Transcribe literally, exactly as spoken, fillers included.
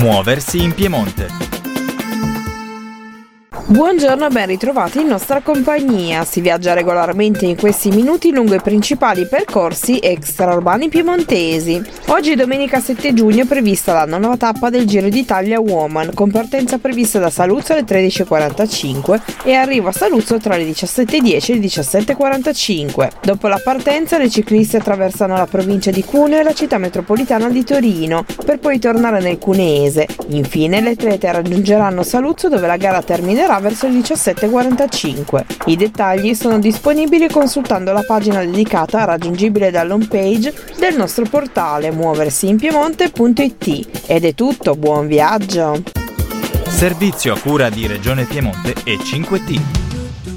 Muoversi in Piemonte. Buongiorno e ben ritrovati in nostra compagnia. Si viaggia regolarmente in questi minuti lungo i principali percorsi extraurbani piemontesi. Oggi domenica sette giugno è prevista la nona tappa del Giro d'Italia Woman, con partenza prevista da Saluzzo alle tredici e quarantacinque e arrivo a Saluzzo tra le diciassette e dieci e le diciassette e quarantacinque. Dopo la partenza le cicliste attraversano la provincia di Cuneo e la città metropolitana di Torino, per poi tornare nel cuneese. Infine le atlete raggiungeranno Saluzzo, dove la gara terminerà verso le diciassette e quarantacinque. I dettagli sono disponibili consultando la pagina dedicata, raggiungibile dall'home page del nostro portale muoversi in piemonte punto it. Ed è tutto, buon viaggio! Servizio a cura di Regione Piemonte e cinque T.